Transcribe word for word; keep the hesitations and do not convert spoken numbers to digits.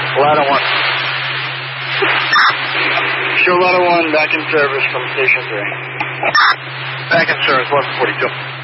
Ladder one. Show Ladder one back in service from Station three. Back in service, eleven forty-two.